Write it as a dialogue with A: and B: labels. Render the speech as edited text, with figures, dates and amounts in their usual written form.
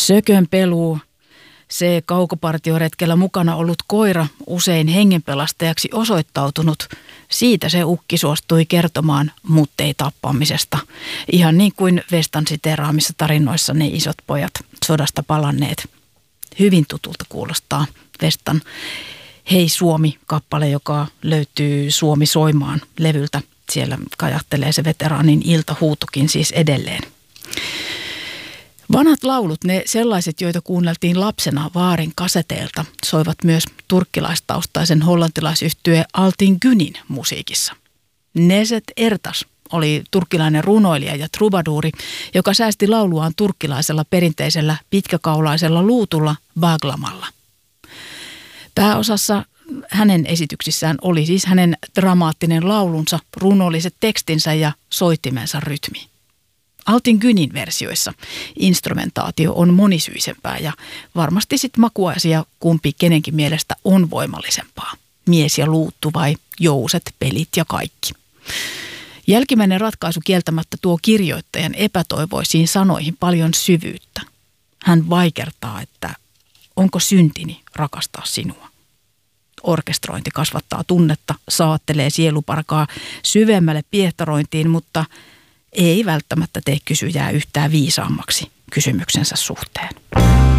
A: Sökönpeluu, se kaukopartioretkellä mukana ollut koira, usein hengenpelastajaksi osoittautunut, siitä se ukki suostui kertomaan muttei tappamisesta. Ihan niin kuin Vestan siteraamissa tarinoissa ne isot pojat sodasta palanneet. Hyvin tutulta kuulostaa Vestan Hei Suomi-kappale, joka löytyy Suomi soimaan -levyltä. Siellä kajahtelee se veteraanin iltahuutokin siis edelleen. Vanhat laulut, ne sellaiset, joita kuunneltiin lapsena vaarin kaseteilta, soivat myös turkkilaistaustaisen hollantilaisyhtye Altin Gynin musiikissa. Neset Ertas oli turkkilainen runoilija ja trubaduuri, joka säästi lauluaan turkkilaisella perinteisellä pitkäkaulaisella luutulla baglamalla. Pääosassa hänen esityksissään oli siis hänen dramaattinen laulunsa, runolliset tekstinsä ja soittimensa rytmi. Altin Gynin versioissa instrumentaatio on monisyisempää ja varmasti sitten makuasia kumpi kenenkin mielestä on voimallisempaa. Mies ja luuttu vai jouset, pelit ja kaikki. Jälkimmäinen ratkaisu kieltämättä tuo kirjoittajan epätoivoisiin sanoihin paljon syvyyttä. Hän vaikertaa, että onko syntini rakastaa sinua. Orkestrointi kasvattaa tunnetta, saattelee sieluparkaa syvemmälle piehtarointiin, mutta ei välttämättä tee kysyjää yhtään viisaammaksi kysymyksensä suhteen.